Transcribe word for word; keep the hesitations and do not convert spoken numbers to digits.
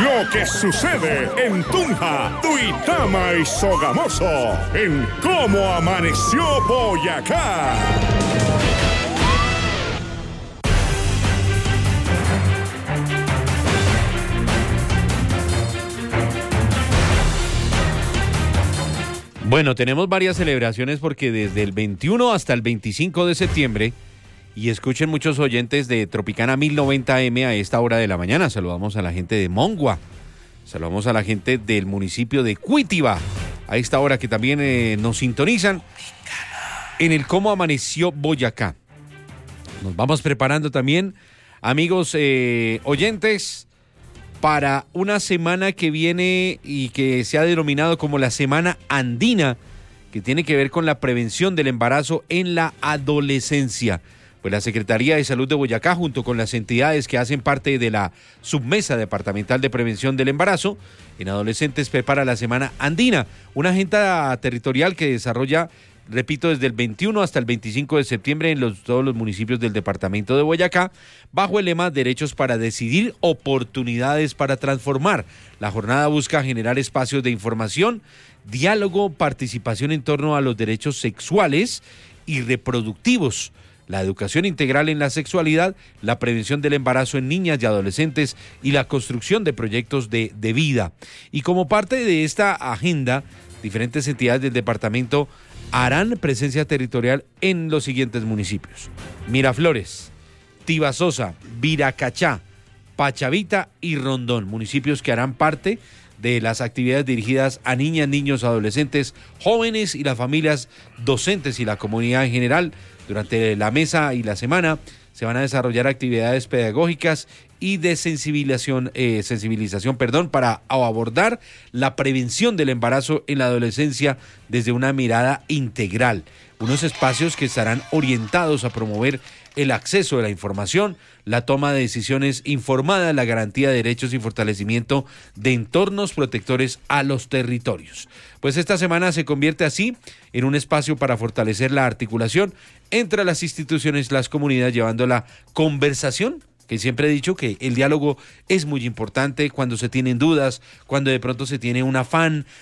Lo que sucede en Tunja, Duitama y Sogamoso, en Cómo Amaneció Boyacá. Bueno, tenemos varias celebraciones porque desde el veintiuno hasta el veinticinco de septiembre, y escuchen muchos oyentes de Tropicana mil noventa eme a esta hora de la mañana. Saludamos a la gente de Mongua, saludamos a la gente del municipio de Cuitiba, a esta hora que también eh, nos sintonizan en el Cómo Amaneció Boyacá. Nos vamos preparando también, amigos eh, oyentes, para una semana que viene y que se ha denominado como la Semana Andina, que tiene que ver con la prevención del embarazo en la adolescencia. Pues la Secretaría de Salud de Boyacá, junto con las entidades que hacen parte de la Submesa Departamental de Prevención del Embarazo en Adolescentes, prepara la Semana Andina, una agenda territorial que desarrolla, repito, desde el veintiuno hasta el veinticinco de septiembre en los, todos los municipios del departamento de Boyacá, bajo el lema Derechos para Decidir, Oportunidades para Transformar. La jornada busca generar espacios de información, diálogo, participación en torno a los derechos sexuales y reproductivos, la educación integral en la sexualidad, la prevención del embarazo en niñas y adolescentes y la construcción de proyectos de, de vida. Y como parte de esta agenda, diferentes entidades del departamento harán presencia territorial en los siguientes municipios: Miraflores, Tibasosa, Viracachá, Pachavita y Rondón, municipios que harán parte de las actividades dirigidas a niñas, niños, adolescentes, jóvenes y las familias, docentes y la comunidad en general. Durante la mesa y la semana se van a desarrollar actividades pedagógicas y de sensibilización, eh, sensibilización perdón, para abordar la prevención del embarazo en la adolescencia desde una mirada integral. Unos espacios que estarán orientados a promover el acceso a la información, la toma de decisiones informada, la garantía de derechos y fortalecimiento de entornos protectores a los territorios. Pues esta semana se convierte así en un espacio para fortalecer la articulación entre las instituciones, las comunidades, llevando la conversación, que siempre he dicho que el diálogo es muy importante cuando se tienen dudas, cuando de pronto se tiene un afán